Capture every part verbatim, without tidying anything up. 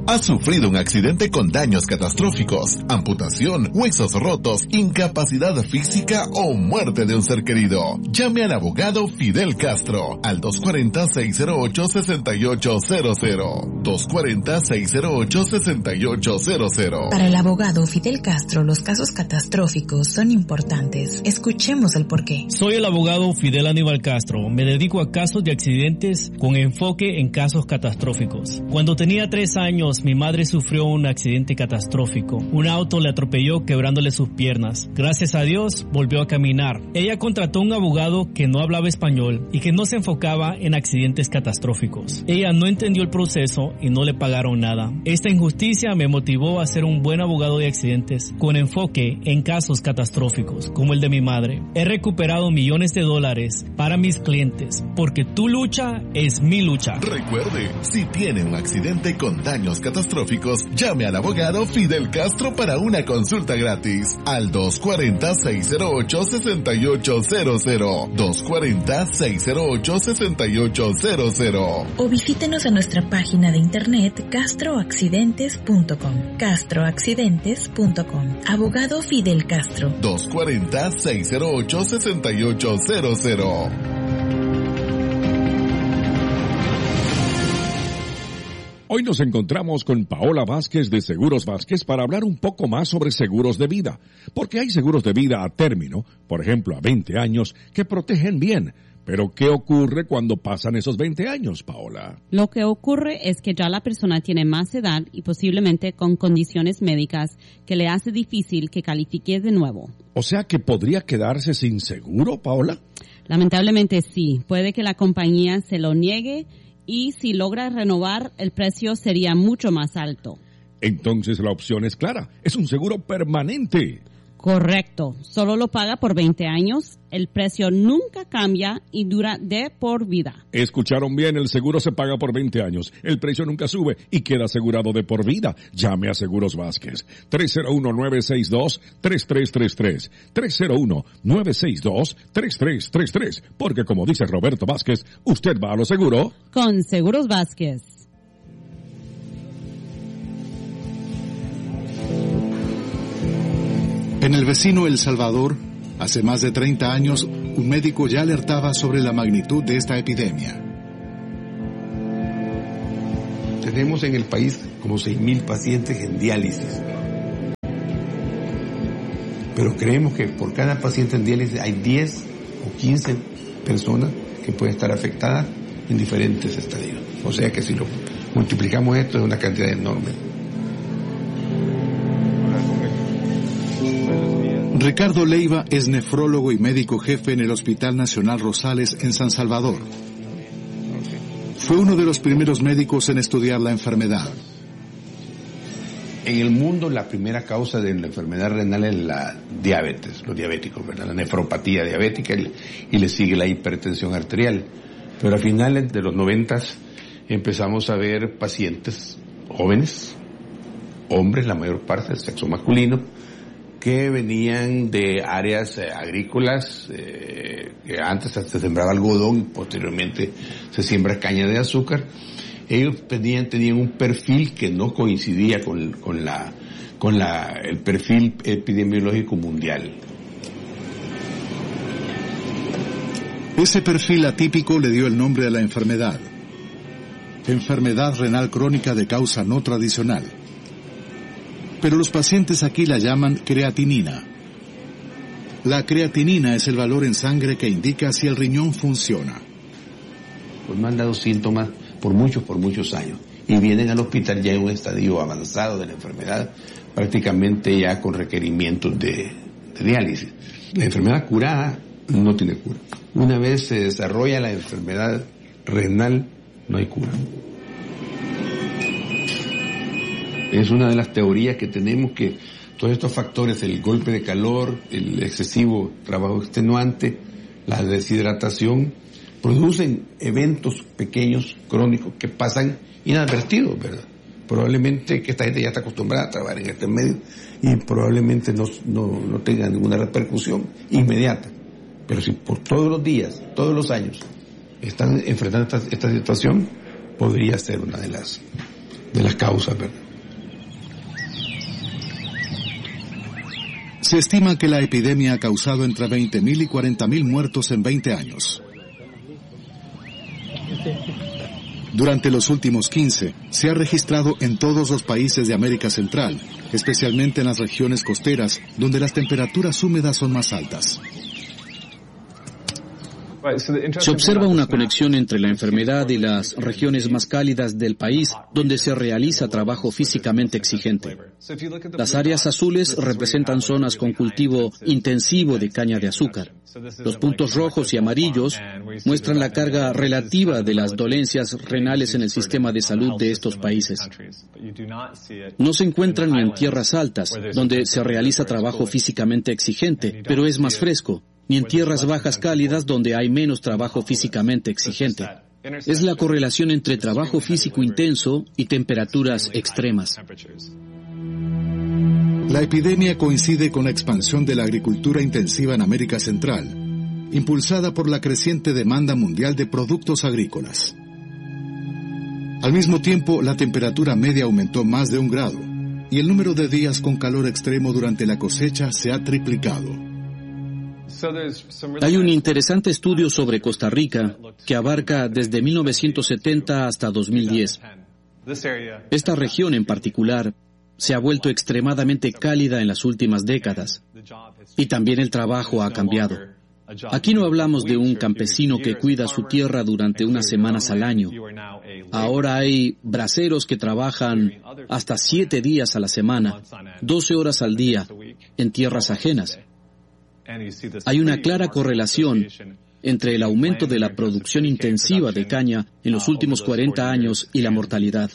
¿Has sufrido un accidente con daños catastróficos, amputación, huesos rotos, incapacidad física o muerte de un ser querido? Llame al abogado Fidel Castro al dos cuatro cero, seis cero ocho, seis ocho cero cero. dos cuatro cero, seis cero ocho, seis ocho cero cero. Para el abogado Fidel Castro, los casos catastróficos son importantes. Escuchemos el porqué. Soy el abogado Fidel Aníbal Castro. Me dedico a casos de accidentes con enfoque en casos catastróficos. Cuando tenía tres años, mi madre sufrió un accidente catastrófico. Un auto le atropelló quebrándole sus piernas. Gracias a Dios, volvió a caminar. Ella contrató un abogado que no hablaba español y que no se enfocaba en accidentes catastróficos. Ella no entendió el proceso y no le pagaron nada. Esta injusticia me motivó a ser un buen abogado de accidentes con enfoque en casos catastróficos, como el de mi madre. He recuperado millones de dólares para mis clientes, porque tu lucha es mi lucha. Recuerde, si tiene un accidente con daños catastróficos, llame al abogado Fidel Castro para una consulta gratis al dos cuatro cero, seis cero ocho, seis ocho cero cero. dos cuatro cero, seis cero ocho, seis ocho cero cero. O visítenos en nuestra página de internet castro accidentes punto com. castro accidentes punto com. Abogado Fidel Castro. dos cuatro cero, seis cero ocho, seis ocho cero cero. Hoy nos encontramos con Paola Vázquez de Seguros Vázquez para hablar un poco más sobre seguros de vida, porque hay seguros de vida a término, por ejemplo a veinte años, que protegen bien. Pero ¿qué ocurre cuando pasan esos veinte años, Paola? Lo que ocurre es que ya la persona tiene más edad y posiblemente con condiciones médicas que le hace difícil que califique de nuevo. O sea que podría quedarse sin seguro, Paola. Lamentablemente sí, puede que la compañía se lo niegue y si logra renovar, el precio sería mucho más alto. Entonces la opción es clara, es un seguro permanente. Correcto, solo lo paga por veinte años, el precio nunca cambia y dura de por vida. Escucharon bien, el seguro se paga por veinte años, el precio nunca sube y queda asegurado de por vida. Llame a Seguros Vázquez, tres cero uno, nueve seis dos, tres tres tres tres, tres cero uno, nueve seis dos, tres tres tres tres, porque como dice Roberto Vázquez, usted va a lo seguro con Seguros Vázquez. En el vecino El Salvador, hace más de treinta años, un médico ya alertaba sobre la magnitud de esta epidemia. Tenemos en el país como seis mil pacientes en diálisis. Pero creemos que por cada paciente en diálisis hay diez o quince personas que pueden estar afectadas en diferentes estadios. O sea que si lo multiplicamos esto es una cantidad enorme. Ricardo Leiva es nefrólogo y médico jefe en el Hospital Nacional Rosales en San Salvador. Fue uno de los primeros médicos en estudiar la enfermedad. En el mundo la primera causa de la enfermedad renal es la diabetes, los diabéticos, ¿verdad? La nefropatía diabética y le sigue la hipertensión arterial. Pero a finales de los noventas empezamos a ver pacientes jóvenes, hombres, la mayor parte del sexo masculino, que venían de áreas eh, agrícolas, eh, que antes se sembraba algodón y posteriormente se siembra caña de azúcar. Ellos tenían, tenían un perfil que no coincidía con, con, la, con la, el perfil epidemiológico mundial. Ese perfil atípico le dio el nombre a la enfermedad. Enfermedad renal crónica de causa no tradicional. Pero los pacientes aquí la llaman creatinina. La creatinina es el valor en sangre que indica si el riñón funciona. Pues me han dado síntomas por muchos, por muchos años. Y vienen al hospital ya en un estadio avanzado de la enfermedad, prácticamente ya con requerimientos de, de diálisis. La enfermedad curada no tiene cura. Una vez se desarrolla la enfermedad renal, no hay cura. Es una de las teorías que tenemos, que todos estos factores, el golpe de calor, el excesivo trabajo extenuante, la deshidratación, producen eventos pequeños, crónicos, que pasan inadvertidos, ¿verdad? Probablemente que esta gente ya está acostumbrada a trabajar en este medio y probablemente no, no, no tenga ninguna repercusión inmediata. Pero si por todos los días, todos los años, están enfrentando esta, esta situación, podría ser una de las de las causas, ¿verdad? Se estima que la epidemia ha causado entre veinte mil y cuarenta mil muertos en veinte años. Durante los últimos quince, se ha registrado en todos los países de América Central, especialmente en las regiones costeras, donde las temperaturas húmedas son más altas. Se observa una conexión entre la enfermedad y las regiones más cálidas del país, donde se realiza trabajo físicamente exigente. Las áreas azules representan zonas con cultivo intensivo de caña de azúcar. Los puntos rojos y amarillos muestran la carga relativa de las dolencias renales en el sistema de salud de estos países. No se encuentran ni en tierras altas, donde se realiza trabajo físicamente exigente, pero es más fresco, ni en tierras bajas cálidas donde hay menos trabajo físicamente exigente. Es la correlación entre trabajo físico intenso y temperaturas extremas. La epidemia coincide con la expansión de la agricultura intensiva en América Central, impulsada por la creciente demanda mundial de productos agrícolas. Al mismo tiempo, la temperatura media aumentó más de un grado, y el número de días con calor extremo durante la cosecha se ha triplicado. Hay un interesante estudio sobre Costa Rica que abarca desde mil novecientos setenta hasta dos mil diez. Esta región en particular se ha vuelto extremadamente cálida en las últimas décadas y también el trabajo ha cambiado. Aquí no hablamos de un campesino que cuida su tierra durante unas semanas al año. Ahora hay braceros que trabajan hasta siete días a la semana, doce horas al día, en tierras ajenas. Hay una clara correlación entre el aumento de la producción intensiva de caña en los últimos cuarenta años y la mortalidad.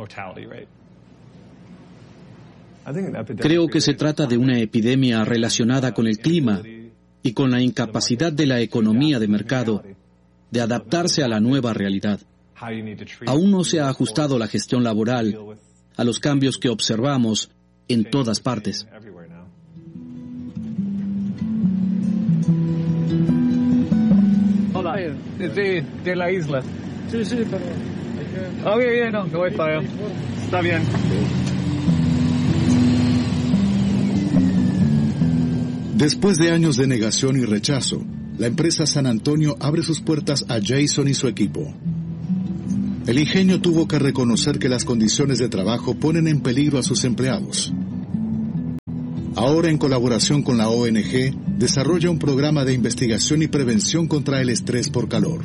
Creo que se trata de una epidemia relacionada con el clima y con la incapacidad de la economía de mercado de adaptarse a la nueva realidad. Aún no se ha ajustado la gestión laboral a los cambios que observamos en todas partes. Hola, de, de la isla. Sí, sí, pero... Ok, bien, no, no voy para allá. Está bien. Después de años de negación y rechazo, la empresa San Antonio abre sus puertas a Jason y su equipo. El ingenio tuvo que reconocer que las condiciones de trabajo ponen en peligro a sus empleados. Ahora, en colaboración con la O N G, desarrolla un programa de investigación y prevención contra el estrés por calor.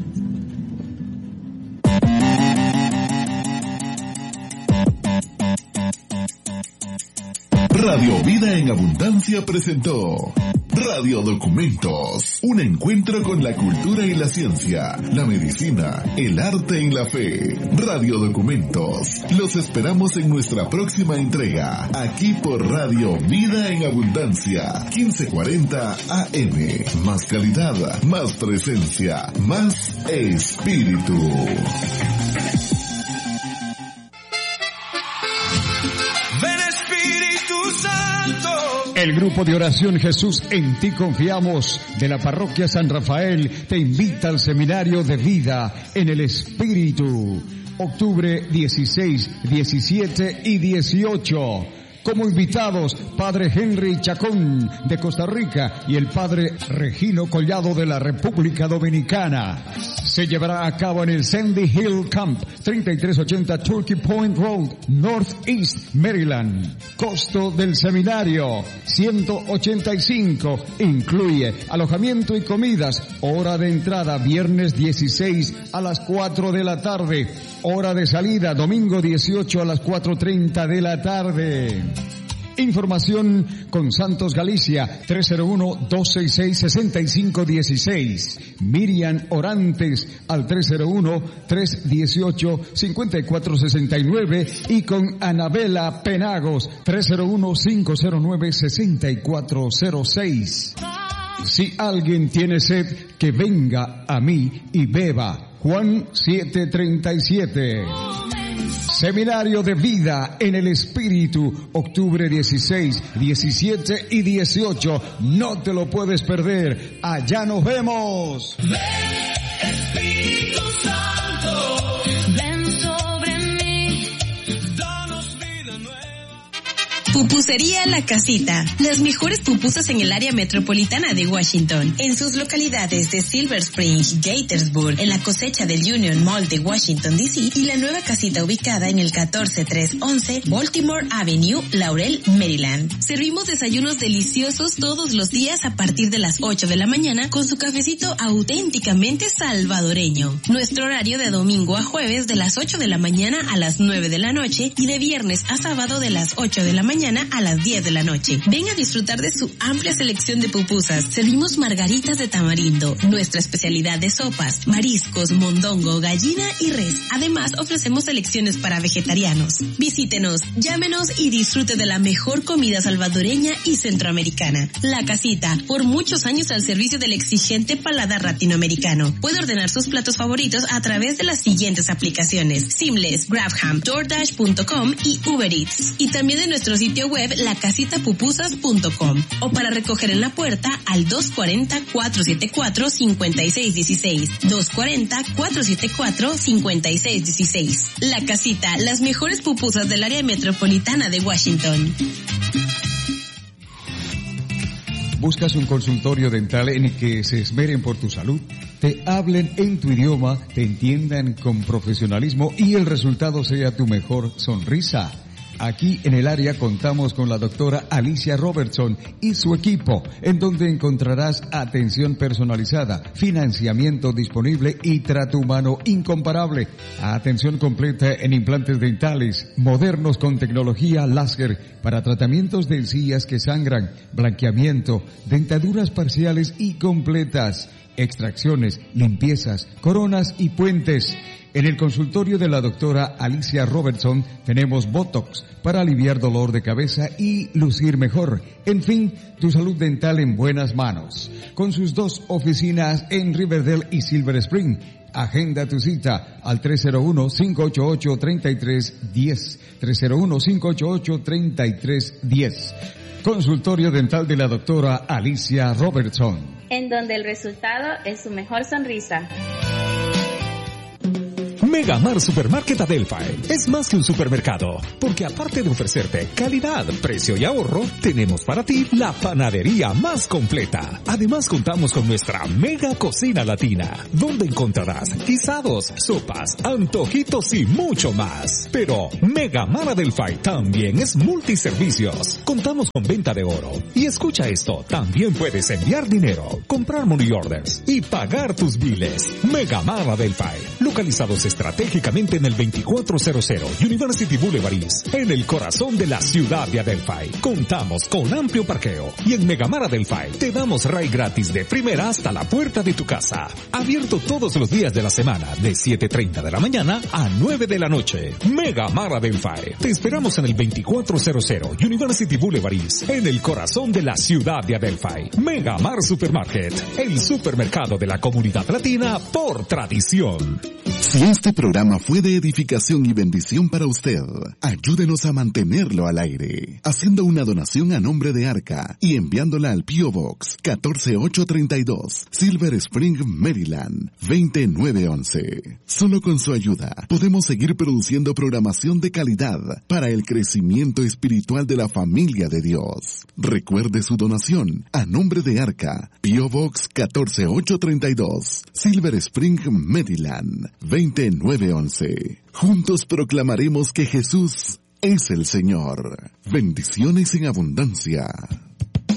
Radio Vida en Abundancia presentó Radio Documentos, un encuentro con la cultura y la ciencia, la medicina, el arte y la fe. Radio Documentos, los esperamos en nuestra próxima entrega, aquí por Radio Vida en Abundancia, quince cuarenta A M. Más calidad, más presencia, más espíritu. El grupo de oración Jesús en ti confiamos de la parroquia San Rafael te invita al seminario de vida en el Espíritu. Octubre dieciséis, diecisiete y dieciocho. Como invitados, Padre Henry Chacón de Costa Rica y el Padre Regino Collado de la República Dominicana. Se llevará a cabo en el Sandy Hill Camp, treinta y tres ochenta Turkey Point Road, Northeast, Maryland. Costo del seminario, ciento ochenta y cinco. Incluye alojamiento y comidas. Hora de entrada, viernes dieciséis a las cuatro de la tarde. Hora de salida, domingo dieciocho a las cuatro treinta de la tarde. Información con Santos Galicia, tres cero uno, dos seis seis, seis cinco uno seis. Miriam Orantes al tres cero uno, tres uno ocho, cinco cuatro seis nueve y con Anabela Penagos, tres cero uno, cinco cero nueve, seis cuatro cero seis. Si alguien tiene sed, que venga a mí y beba. Juan siete treinta y siete. Seminario de vida en el Espíritu, octubre dieciséis, diecisiete y dieciocho. No te lo puedes perder. Allá nos vemos. Ven, Espíritu Santo, ven sobre mí. Pupusería La Casita. Las mejores pupusas en el área metropolitana de Washington. En sus localidades de Silver Spring, Gaithersburg, en la cosecha del Union Mall de Washington, D C y la nueva casita ubicada en el catorce tres once Baltimore Avenue, Laurel, Maryland. Servimos desayunos deliciosos todos los días a partir de las ocho de la mañana con su cafecito auténticamente salvadoreño. Nuestro horario de domingo a jueves de las ocho de la mañana a las nueve de la noche y de viernes a sábado de las ocho de la mañana a las diez de la noche. Ven a disfrutar de su amplia selección de pupusas. Servimos margaritas de tamarindo, nuestra especialidad de sopas, mariscos, mondongo, gallina y res. Además, ofrecemos selecciones para vegetarianos. Visítenos, llámenos y disfrute de la mejor comida salvadoreña y centroamericana. La Casita, por muchos años al servicio del exigente paladar latinoamericano. Puede ordenar sus platos favoritos a través de las siguientes aplicaciones: Seamless, GrabHam, DoorDash punto com y Uber Eats. Y también en nuestro sitio web la casita pupusas punto com. O para recoger en la puerta al dos cuarenta, cuatrocientos setenta y cuatro, cincuenta y seis dieciséis. dos cuarenta, cuatrocientos setenta y cuatro, cincuenta y seis dieciséis. La Casita, las mejores pupusas del área metropolitana de Washington. ¿Buscas un consultorio dental en el que se esmeren por tu salud? Te hablen en tu idioma, te entiendan con profesionalismo y el resultado sea tu mejor sonrisa. Aquí en el área contamos con la doctora Alicia Robertson y su equipo, en donde encontrarás atención personalizada, financiamiento disponible y trato humano incomparable. Atención completa en implantes dentales, modernos con tecnología láser para tratamientos de encías que sangran, blanqueamiento, dentaduras parciales y completas, extracciones, limpiezas, coronas y puentes. En el consultorio de la doctora Alicia Robertson tenemos Botox para aliviar dolor de cabeza y lucir mejor. En fin, tu salud dental en buenas manos. Con sus dos oficinas en Riverdale y Silver Spring. Agenda tu cita al tres cero uno, cinco ocho ocho, tres tres uno cero. tres cero uno, cinco ocho ocho, tres tres uno cero. Consultorio dental de la doctora Alicia Robertson. En donde el resultado es su mejor sonrisa. Megamar Supermarket Adelphi es más que un supermercado, porque aparte de ofrecerte calidad, precio y ahorro, tenemos para ti la panadería más completa. Además contamos con nuestra mega cocina latina, donde encontrarás guisados, sopas, antojitos y mucho más. Pero Megamar Adelphi también es multiservicios. Contamos con venta de oro. Y escucha esto, también puedes enviar dinero, comprar money orders y pagar tus biles. Megamar Adelphi, localizados estratégicamente en el veinticuatro cero cero University Boulevard East, en el corazón de la ciudad de Adelphi. Contamos con amplio parqueo y en Megamar Adelphi te damos ride gratis de primera hasta la puerta de tu casa. Abierto todos los días de la semana de siete treinta de la mañana a nueve de la noche. Megamar Adelphi. Te esperamos en el veinticuatro cero cero University Boulevard East, en el corazón de la ciudad de Adelphi. Megamar Supermarket, el supermercado de la comunidad latina por tradición. Si este programa fue de edificación y bendición para usted, ayúdenos a mantenerlo al aire, haciendo una donación a nombre de Arca y enviándola al P O Box catorce ocho treinta y dos, Silver Spring, Maryland, veinte nueve once. Solo con su ayuda podemos seguir produciendo programación de calidad para el crecimiento espiritual de la familia de Dios. Recuerde su donación a nombre de Arca, P O Box catorce ocho treinta y dos, Silver Spring, Maryland, veinte nueve once. Juntos proclamaremos que Jesús es el Señor. Bendiciones en abundancia.